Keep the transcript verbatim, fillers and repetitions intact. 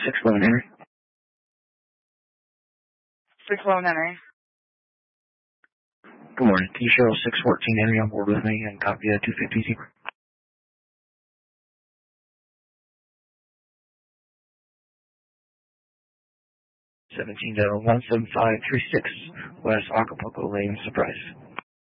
six eleven Henry. six eleven Henry. Good morning. T Cheryl six fourteen Henry on board with me and copy uh, two fifty zebra. seventeen one seven five three six West Acapulco Lane, Surprise.